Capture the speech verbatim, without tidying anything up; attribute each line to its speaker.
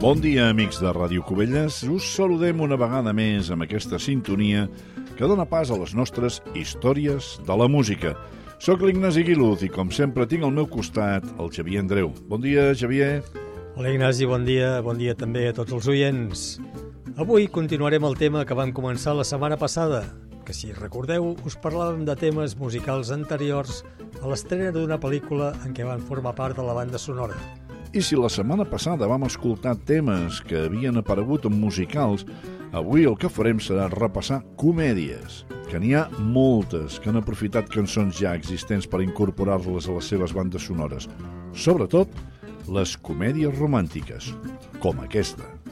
Speaker 1: Bon dia, amics de Ràdio Cubelles. Us saludem una vegada més amb aquesta sintonia que dona pas a les nostres històries de la música. Soc l'Ignasi Guiluz i, com sempre, tinc al meu costat el Xavier Andreu. Bon dia, Xavier.
Speaker 2: Hola, Ignasi, bon dia. Bon dia també a tots els oients. Avui continuarem el tema que vam començar la setmana passada, que, si recordeu, us parlàvem de temes musicals anteriors a l'estrena d'una pel·lícula en què van formar part de la banda sonora.
Speaker 1: I si la setmana passada vam escoltar temes que havien aparegut en musicals, avui el que farem serà repassar comèdies, que n'hi ha moltes que han aprofitat cançons ja existents per incorporar-les a les seves bandes sonores. Sobretot, les comèdies romàntiques, com aquesta.